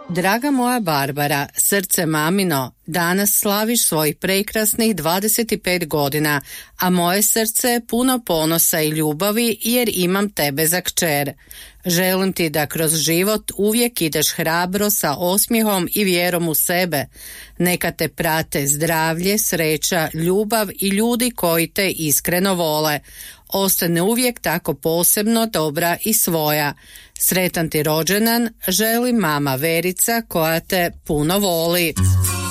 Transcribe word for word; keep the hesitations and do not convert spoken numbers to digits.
Draga moja Barbara, srce mamino, danas slaviš svojih prekrasnih dvadeset pet godina, a moje srce je puno ponosa i ljubavi jer imam tebe za kćer. Želim ti da kroz život uvijek ideš hrabro sa osmijehom i vjerom u sebe. Neka te prate zdravlje, sreća, ljubav i ljudi koji te iskreno vole. Ostane uvijek tako posebno, dobra i svoja. Sretan ti rođendan, želi mama Verica koja te puno voli.